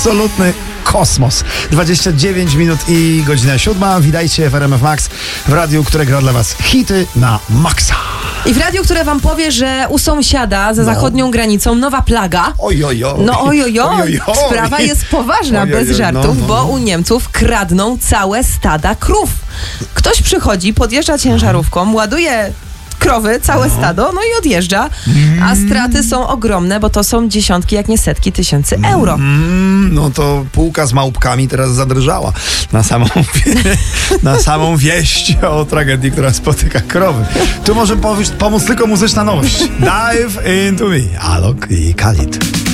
absolutny kosmos. 29 minut i godzina 7. Witajcie w RMF Max, w radiu, które gra dla was hity na maksa. I w radiu, które wam powie, że u sąsiada za zachodnią granicą nowa plaga. Ojojo. No ojojo, sprawa jest poważna, bez żartów, bo u Niemców kradną całe stada krów. Ktoś przychodzi, podjeżdża ciężarówką, ładuje krowy, całe stado, no i odjeżdża, a straty są ogromne, bo to są dziesiątki, jak nie setki tysięcy euro. No to półka z małpkami teraz zadrżała na samą wieść o tragedii, która spotyka krowy. Tu może pomóc tylko muzyczna nowość. Dive into me. Alok i Khalid.